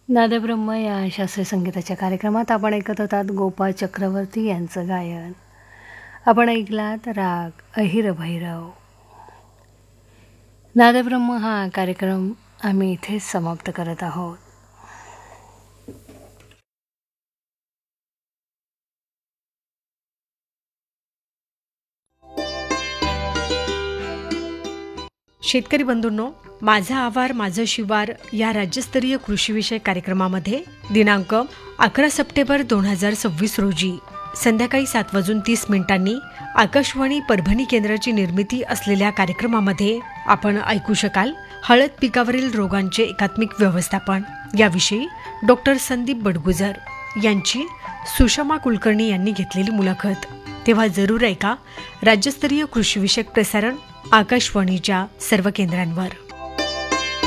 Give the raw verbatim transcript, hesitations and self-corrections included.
नादब्रह्म या शास्त्रीय संगीताच्या कार्यक्रमात आपण ऐकत होतात गोपाळ चक्रवर्ती यांचं गायन. आपण ऐकलात राग अहिर भैरव. नादब्रह्म हा कार्यक्रम आम्ही इथेच समाप्त करत आहोत. शेतकरी बंधूंनो, माझा आवार माझं शिवार या राज्यस्तरीय कृषीविषयक कार्यक्रमामध्ये दिनांक अकरा सप्टेंबर दोन हजार सव्वीस रोजी संध्याकाळी सात वाजून तीस मिनिटांनी आकाशवाणी परभणी केंद्राची निर्मिती असलेल्या कार्यक्रमामध्ये आपण ऐकू शकाल हळद पिकावरील रोगांचे एकात्मिक व्यवस्थापन याविषयी डॉक्टर संदीप बडगुजर यांची सुषमा कुलकर्णी यांनी घेतलेली मुलाखत. तेव्हा जरूर ऐका राज्यस्तरीय कृषीविषयक प्रसारण आकाशवाणीच्या सर्व केंद्रांवर.